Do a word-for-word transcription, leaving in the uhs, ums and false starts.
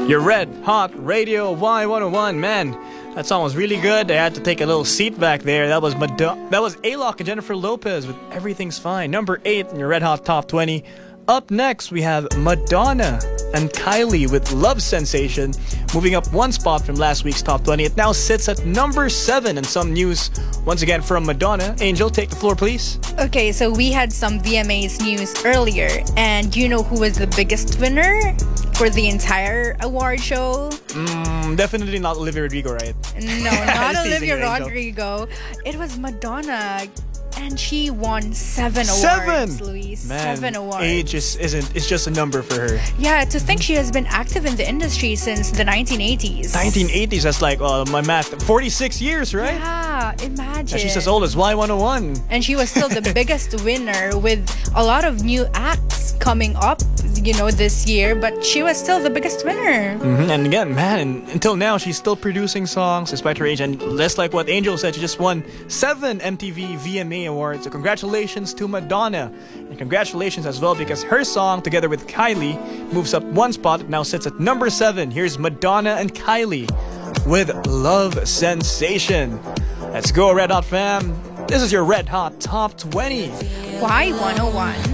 Your Red Hot Radio Y one oh one. Man, that song was really good. I had to take a little seat back there. That was Mado- that was A-Lock and Jennifer Lopez with Everything's Fine. Number eight in your Red Hot Top twenty. Up next, we have Madonna and Kylie with Love Sensation, moving up one spot from last week's Top twenty. It now sits at number seven. And some news, once again, from Madonna. Angel, take the floor, please. Okay, so we had some V M As news earlier, and do you know who was the biggest winner for the entire award show? Mm, definitely not Olivia Rodrigo, right? No, not Just teasing Olivia you, Angel. Rodrigo. It was Madonna. And she won seven Seven! awards, Luis. Man, Seven awards. age just isn't, it's just a number for her. Yeah, to think she has been active in the industry since the nineteen eighties. nineteen eighties, that's like, uh, my math, forty-six years, right? Yeah, imagine. And she's as old as Y one oh one. And she was still the biggest winner with a lot of new acts coming up, you know, this year. But she was still the biggest winner. Mm-hmm. And again, man, until now, she's still producing songs despite her age. And just like what Angel said, she just won seven M T V V M A awards. So congratulations to Madonna. And congratulations as well because her song, together with Kylie, moves up one spot. It now sits at number seven. Here's Madonna and Kylie with Love Sensation. Let's go, Red Hot fam. This is your Red Hot Top twenty. Y one oh one.